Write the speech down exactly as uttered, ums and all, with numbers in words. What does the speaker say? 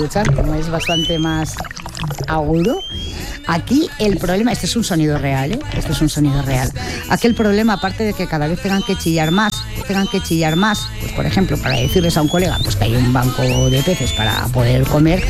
escuchan, como es bastante más agudo. Aquí el problema, este es un sonido real, ¿eh? Este es un sonido real. Aquí el problema, aparte de que cada vez tengan que chillar más, tengan que chillar más, pues por ejemplo, para decirles a un colega pues que hay un banco de peces para poder comer,